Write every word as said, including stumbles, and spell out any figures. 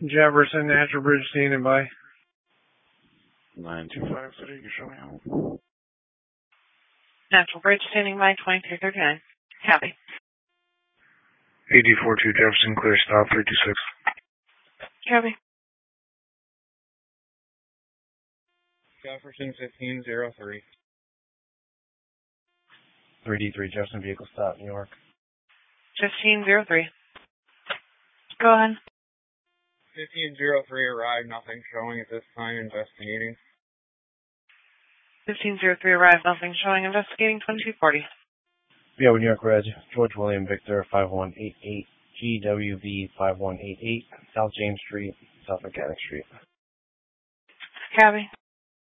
Jefferson, Natural Bridge, standing by. nine two five three, you show me out. Natural Bridge, standing by, twenty-three thirty-nine. Copy. A D forty-two Jefferson, clear stop, three two six. Copy. Jefferson, fifteen oh three. three D three Jefferson, vehicle stop, New York. fifteen oh three. Go ahead. fifteen oh three arrived, nothing showing at this time, investigating. fifteen oh three arrived, nothing showing, investigating, twenty-two forty. Yeah, New York Red, George William Victor, five one eight eight, G W V five one eight eight, South James Street, South Mechanic Street. Copy.